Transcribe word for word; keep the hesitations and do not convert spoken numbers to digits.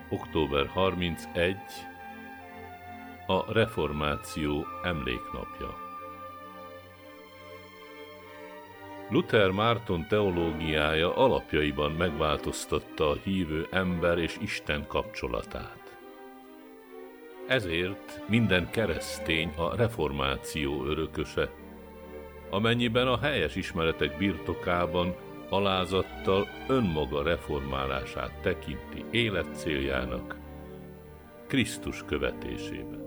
október harmincegy, a Reformáció emléknapja. Luther Márton teológiája alapjaiban megváltoztatta a hívő ember és Isten kapcsolatát. Ezért minden keresztény a reformáció örököse, amennyiben a helyes ismeretek birtokában alázattal önmaga reformálását tekinti életcéljának, Krisztus követésében.